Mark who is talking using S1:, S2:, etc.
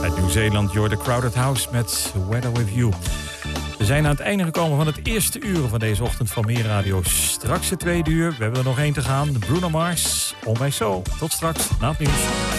S1: Uit Nieuw-Zeeland, you're the Crowded House met Weather With You. We zijn aan het einde gekomen van het eerste uur van deze ochtend van Meer Radio. Straks het tweede uur, we hebben er nog één te gaan. Bruno Mars, On My Soul. Tot straks, na het nieuws.